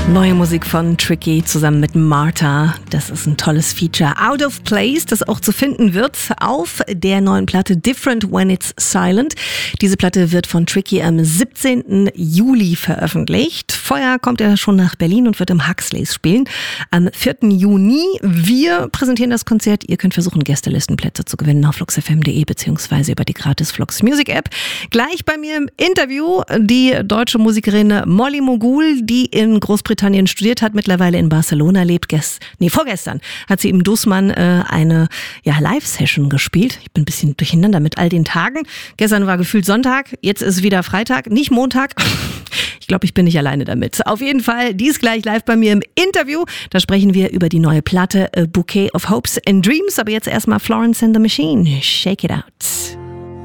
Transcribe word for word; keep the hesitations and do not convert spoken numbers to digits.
Neue Musik von Tricky zusammen mit Martha. Das ist ein tolles Feature. Out of Place, das auch zu finden wird auf der neuen Platte Different When It's Silent. Diese Platte wird von Tricky am siebzehnten Juli veröffentlicht. Vorher kommt er schon nach Berlin und wird im Huxleys spielen. Am vierten Juni. Wir präsentieren das Konzert. Ihr könnt versuchen, Gästelistenplätze zu gewinnen auf flux f m punkt d e beziehungsweise über die gratis Flux Music App. Gleich bei mir im Interview die deutsche Musikerin Molly Mogul, die in Großbritannien studiert hat, mittlerweile in Barcelona lebt. Gest- nee, vorgestern hat sie im Dussmann äh, eine ja, Live-Session gespielt. Ich bin ein bisschen durcheinander mit all den Tagen. Gestern war gefühlt Sonntag, jetzt ist wieder Freitag, nicht Montag. Ich glaube, ich bin nicht alleine damit. Auf jeden Fall, dies gleich live bei mir im Interview. Da sprechen wir über die neue Platte A Bouquet of Hopes and Dreams. Aber jetzt erstmal Florence and the Machine. Shake it out.